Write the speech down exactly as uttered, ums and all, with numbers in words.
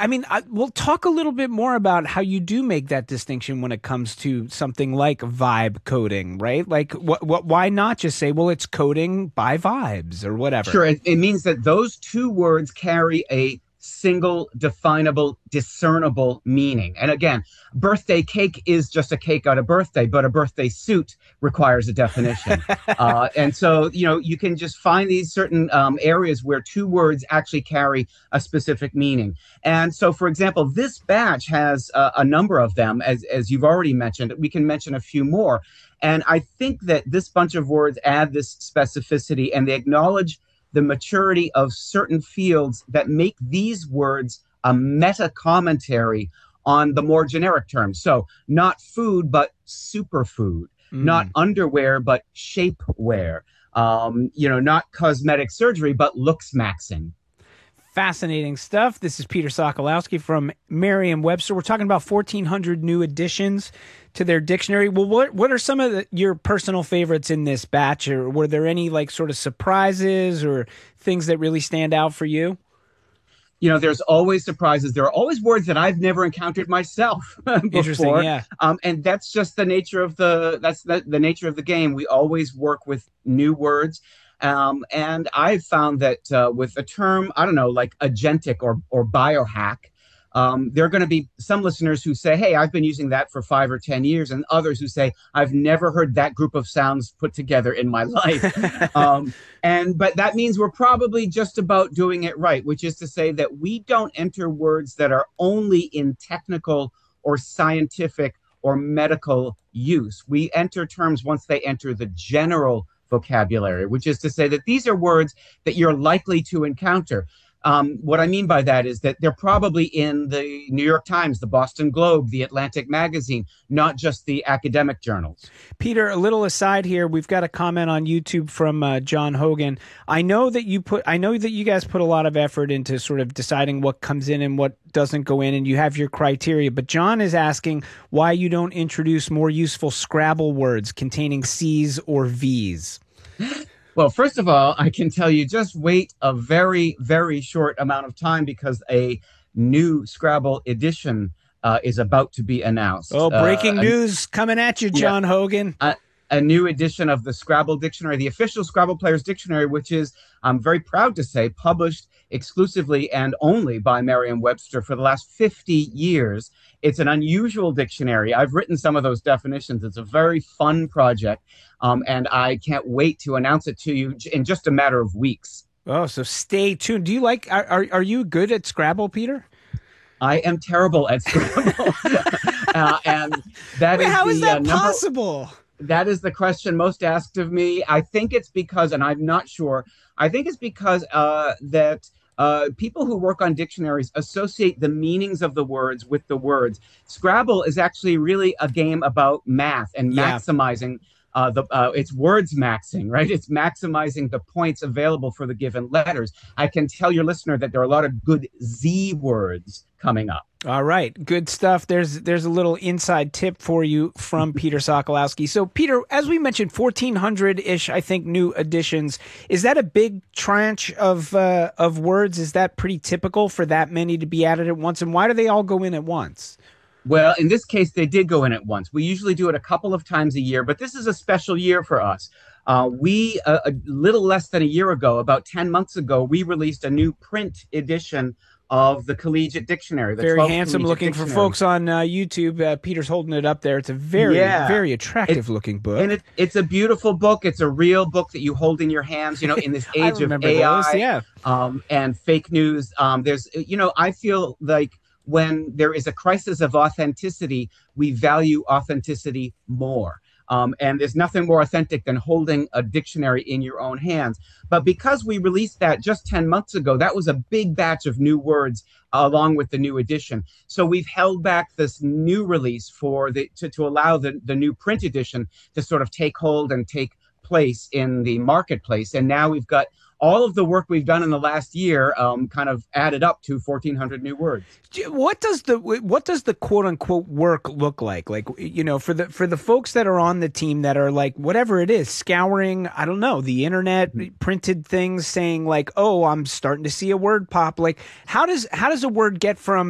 I mean, I, we'll talk a little bit more about how you do make that distinction when it comes to something like vibe coding, right? Like, what, what, why not just say, well, it's coding by vibes or whatever? Sure. It, it means that those two words carry a single, definable, discernible meaning. And again, birthday cake is just a cake on a birthday, but a birthday suit requires a definition. uh, and so, you know, you can just find these certain um, areas where two words actually carry a specific meaning. And so, for example, this batch has uh, a number of them, as, as you've already mentioned. We can mention a few more. And I think that this bunch of words add this specificity, and they acknowledge the maturity of certain fields that make these words a meta commentary on the more generic terms. So not food, but superfood, mm. not underwear, but shapewear, um, you know, not cosmetic surgery, but looks maxing. Fascinating stuff. This is Peter Sokolowski from Merriam-Webster. We're talking about fourteen hundred new additions to their dictionary. Well, what what are some of the, your personal favorites in this batch? Or were there any like sort of surprises or things that really stand out for you? You know, there's always surprises. There are always words that I've never encountered myself before. Interesting, yeah. Um, and that's just the nature of the that's the, the nature of the game. We always work with new words. Um, and I've found that uh, with a term, I don't know, like agentic or or biohack, um, there are going to be some listeners who say, hey, I've been using that for five or ten years, and others who say, I've never heard that group of sounds put together in my life. um, and but that means we're probably just about doing it right, which is to say that we don't enter words that are only in technical or scientific or medical use. We enter terms once they enter the general vocabulary, which is to say that these are words that you're likely to encounter. Um, what I mean by that is that they're probably in the New York Times, the Boston Globe, the Atlantic Magazine, not just the academic journals. Peter, a little aside here, we've got a comment on YouTube from uh, John Hogan. I know that you put, I know that you guys put a lot of effort into sort of deciding what comes in and what doesn't go in, and you have your criteria. But John is asking why you don't introduce more useful Scrabble words containing C's or V's. Well, first of all, I can tell you just wait a very, very short amount of time because a new Scrabble edition uh, is about to be announced. Oh, breaking uh, news coming at you, John yeah, Hogan. A, a new edition of the Scrabble Dictionary, the official Scrabble Players Dictionary, which is, I'm very proud to say, published exclusively and only by Merriam-Webster for the last fifty years. It's an unusual dictionary. I've written some of those definitions. It's a very fun project, um, and I can't wait to announce it to you in just a matter of weeks. Oh, so stay tuned. Do you like, are, are, are you good at Scrabble, Peter? I am terrible at Scrabble. uh, and that Wait, is how the, is that uh, number, possible? That is the question most asked of me. I think it's because, and I'm not sure, I think it's because uh, that uh, people who work on dictionaries associate the meanings of the words with the words. Scrabble is actually really a game about math and Yeah. maximizing uh, the, uh, it's words maxing, right? It's maximizing the points available for the given letters. I can tell your listener that there are a lot of good Z words coming up. All right, good stuff. There's there's a little inside tip for you from Peter Sokolowski. So, Peter, as we mentioned, fourteen hundred-ish, I think, new additions. Is that a big tranche of uh, of words? Is that pretty typical for that many to be added at once? And why do they all go in at once? Well, in this case, they did go in at once. We usually do it a couple of times a year, but this is a special year for us. Uh, we, uh, a little less than a year ago, about ten months ago, we released a new print edition of the Collegiate Dictionary. The Very handsome looking Dictionary. for folks on uh, YouTube. Uh, Peter's holding it up there. It's a very, yeah. very attractive it, looking book. And it, it's a beautiful book. It's a real book that you hold in your hands, you know, in this age of A I those, yeah. um, and fake news. Um, there's, you know, I feel like when there is a crisis of authenticity, we value authenticity more. Um, and there's nothing more authentic than holding a dictionary in your own hands. But because we released that just ten months ago, that was a big batch of new words uh, along with the new edition. So we've held back this new release for the to, to allow the, the new print edition to sort of take hold and take place in the marketplace. And now we've got all of the work we've done in the last year um, kind of added up to fourteen hundred new words. What does the what does the quote unquote work look like? Like, you know, for the for the folks that are on the team that are like, whatever it is, scouring, I don't know, the internet, mm-hmm. printed things saying like, oh, I'm starting to see a word pop. Like, how does how does a word get from